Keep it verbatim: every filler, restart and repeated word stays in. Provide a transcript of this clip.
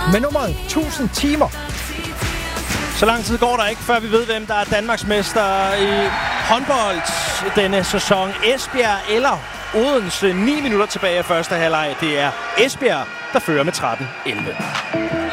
med nummeret tusind timer. Så lang tid går der ikke, før vi ved, hvem der er Danmarksmester i håndbold denne sæson. Esbjerg eller Odense. ni minutter tilbage af første halvleg. Det er Esbjerg, der fører med tretten elleve.